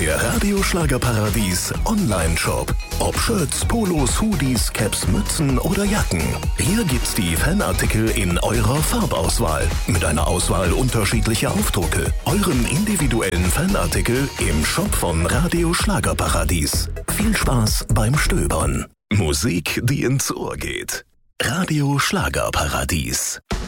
Der Radio Schlagerparadies Online-Shop. Ob Shirts, Polos, Hoodies, Caps, Mützen oder Jacken. Hier gibt's die Fanartikel in eurer Farbauswahl. Mit einer Auswahl unterschiedlicher Aufdrucke. Euren individuellen Fanartikel im Shop von Radio Schlagerparadies. Viel Spaß beim Stöbern. Musik, die ins Ohr geht. Radio Schlagerparadies.